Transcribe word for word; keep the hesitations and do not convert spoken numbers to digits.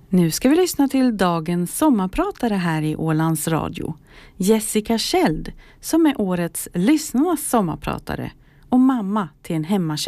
Nu ska vi lyssna till dagens sommarpratare här i Ålands Radio. Jessica Kjeld, som är årets lyssnarnas sommarpratare och mamma till en hemmakänd